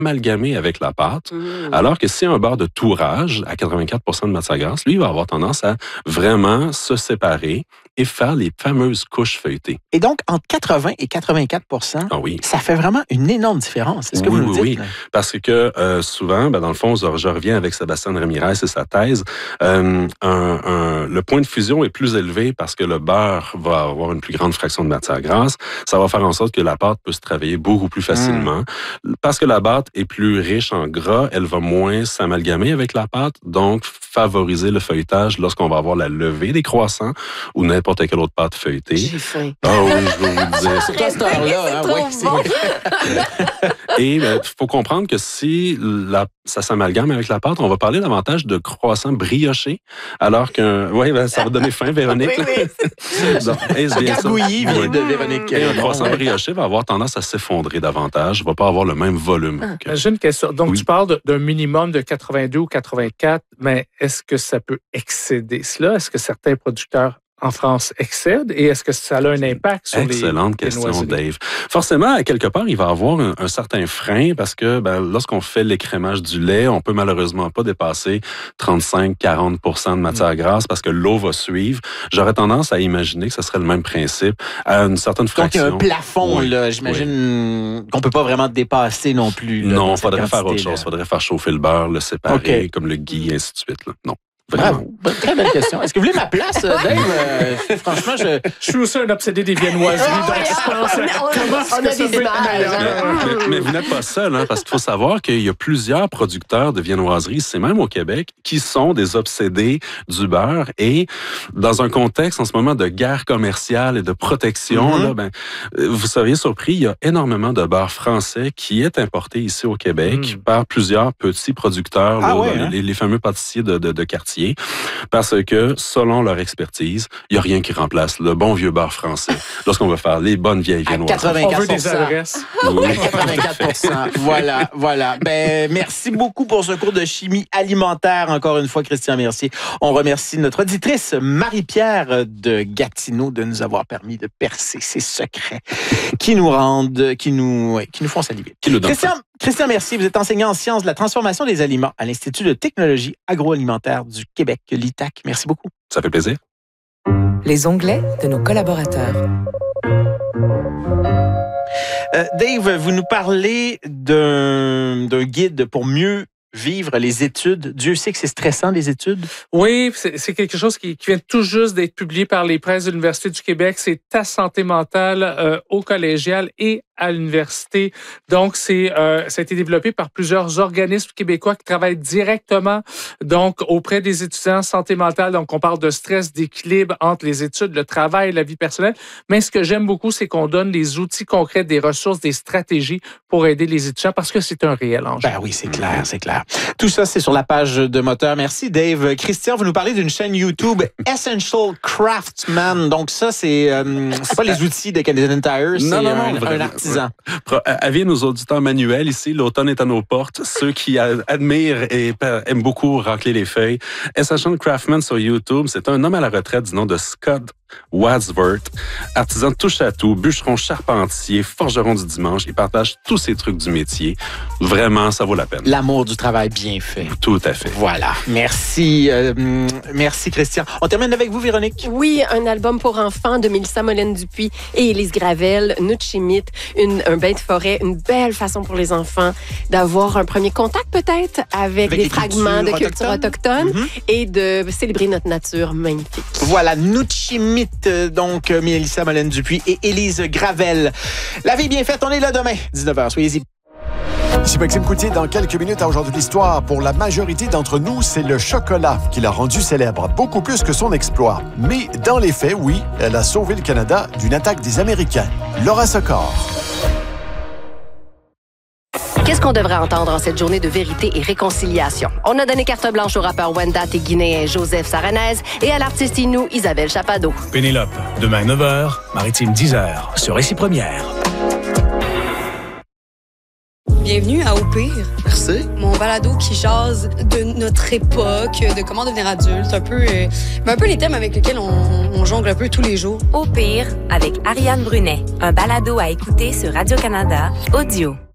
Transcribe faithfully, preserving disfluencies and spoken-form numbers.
amalgamer avec la pâte, Mmh. alors que si un beurre de tourage à quatre-vingt-quatre pour cent de matière grasse, lui, il va avoir tendance à vraiment se séparer et faire les fameuses couches feuilletées. Et donc, entre quatre-vingts et quatre-vingt-quatre pour cent, Ah oui. ça fait vraiment une énorme différence. C'est ce que Oui, vous nous oui, dites? oui. Là? Parce que euh, souvent, ben, dans le fond, je reviens avec Sébastien Ramirez et sa thèse, euh, un, un, le point de fusion est plus élevé parce que le beurre va avoir une plus grande fraction de matière grasse. Ça va faire en sorte que la pâte peut se travailler beaucoup plus facilement. Mmh. Parce que la pâte est plus riche en gras, elle va moins s'amalgamer avec la pâte, donc favoriser le feuilletage lorsqu'on va avoir la levée des croissants ou n'importe quelle autre pâte feuilletée. J'ai faim. Ah oui, je vais vous dire. C'est à cette heure-là. Hein? Ouais, c'est... Bon. Et il ben, faut comprendre que si la, ça s'amalgame avec la pâte, on va parler davantage de croissants briochés, alors qu'un... Oui, ben, ça va donner faim, Véronique. Oui, oui. Donc, est-ce bien ça? Gargouillis vient Oui. de Véronique. Et un croissant brioché va avoir tendance à s'effondrer davantage, va pas avoir le même volume. que- J'ai une question. Donc, Oui. tu parles de- d'un minimum de quatre-vingt-deux ou quatre-vingt-quatre, mais est-ce que ça peut excéder cela? Est-ce que certains producteurs en France excèdent et est-ce que ça a un impact sur les Excellente question, viennoiseries? Dave. Forcément, à quelque part, il va y avoir un, un certain frein parce que ben, lorsqu'on fait l'écrémage du lait, on peut malheureusement pas dépasser trente-cinq à quarante pour cent de matière grasse parce que l'eau va suivre. J'aurais tendance à imaginer que ce serait le même principe à une certaine Donc, il y a fraction. un plafond, Oui, là, j'imagine, qu'on peut pas vraiment dépasser non plus. Là, Non, dans il cette faudrait faire autre quantité-là. chose. Il faudrait faire chauffer le beurre, le séparer, OK. comme le ghee, et ainsi de suite. Là. Non. Vraiment. Bravo. Bonne- Très belle question. Est-ce que vous voulez ma place, euh, Dave? Euh, franchement, je... Je suis aussi un obsédé des viennoiseries, Ah donc ouais, je pense on- à on- comment est-ce on que a ça des peut être images, meilleur. hein? Mais, mais vous n'êtes pas seul, hein, parce qu'il faut savoir qu'il y a plusieurs producteurs de viennoiseries, c'est même au Québec, qui sont des obsédés du beurre. Et dans un contexte en ce moment de guerre commerciale et de protection, Mm-hmm. là, ben, euh, vous seriez surpris, il y a énormément de beurre français qui est importé ici au Québec Mm. par plusieurs petits producteurs, Ah là, ouais, les, hein? les- les fameux pâtissiers de, de, de quartier, parce que selon leur expertise, il n'y a rien qui remplace le bon vieux beurre français lorsqu'on va faire les bonnes vieilles À viennoiseries. On quatre-vingt-quatre veut pour des cent. adresses. Oui. quatre-vingt-quatre pour cent. Voilà, voilà. Ben, merci beaucoup pour ce cours de chimie alimentaire. Encore une fois, Christian Mercier. On remercie notre auditrice Marie-Pierre de Gatineau de nous avoir permis de percer ces secrets qui nous rendent, qui nous, ouais, qui nous font saliver. Qui nous donne Christian, Christian Mercier, vous êtes enseignant en sciences de la transformation des aliments à l'Institut de technologie agroalimentaire du Québec, l'I T A C. Merci beaucoup. Ça fait plaisir. Les onglets de nos collaborateurs. Euh, Dave, vous nous parlez d'un d'un guide pour mieux vivre les études. Dieu sait que c'est stressant, les études. Oui, c'est c'est quelque chose qui, qui vient tout juste d'être publié par les presses de l'Université du Québec. C'est ta santé mentale euh, au collégial et à l'université. Donc, c'est euh, ça a été développé par plusieurs organismes québécois qui travaillent directement donc auprès des étudiants en santé mentale. Donc, on parle de stress, d'équilibre entre les études, le travail et la vie personnelle. Mais ce que j'aime beaucoup, c'est qu'on donne des outils concrets, des ressources, des stratégies pour aider les étudiants parce que c'est un réel enjeu. Ben oui, c'est clair, c'est clair. Tout ça, c'est sur la page de Moteur. Merci, Dave. Christian, vous nous parlez d'une chaîne YouTube Essential Craftsman. Donc ça, c'est euh, c'est pas les outils de Canadian Tire, c'est Non, non, non, un, un vraiment. artisan. Pro- Avis nos auditeurs manuels ici, l'automne est à nos portes. Ceux qui a- admirent et pa- aiment beaucoup racler les feuilles. Essential Craftsman sur YouTube, c'est un homme à la retraite du nom de Scott Wadsworth, artisan touche à tout, bûcheron charpentier, forgeron du dimanche. Il partage tous ses trucs du métier. Vraiment, ça vaut la peine. L'amour du travail bien fait. Tout à fait. Voilà. Merci. euh, merci, Christian. On termine avec vous, Véronique. Oui, un album pour enfants de Mélissa Molène-Dupuis et Élise Gravel, Nuchimit, une un bain de forêt, une belle façon pour les enfants d'avoir un premier contact peut-être avec, Avec des les fragments de cultures culture autochtones. autochtone Mm-hmm. et de célébrer notre nature magnifique. Voilà, Nuchimit, donc euh, Mélissa Molène-Dupuis et Élise Gravel. La vie bien faite, on est là demain, dix-neuf heures. Soyez-y. Ici Maxime Coutier, dans quelques minutes à Aujourd'hui l'Histoire. Pour la majorité d'entre nous, c'est le chocolat qui l'a rendu célèbre, beaucoup plus que son exploit. Mais dans les faits, oui, elle a sauvé le Canada d'une attaque des Américains. Laura Socor. Qu'est-ce qu'on devrait entendre en cette journée de vérité et réconciliation? On a donné carte blanche au rappeur Wendat et guinéen Joseph Saranez et à l'artiste Inou Isabelle Chapado. Pénélope, demain neuf heures, Maritime dix heures, sur Récit Première. Bienvenue à Au pire. Merci. Mon balado qui jase de notre époque, de comment devenir adulte, un peu, euh, ben un peu les thèmes avec lesquels on, on jongle un peu tous les jours. Au pire, avec Ariane Brunet, un balado à écouter sur Radio-Canada, audio.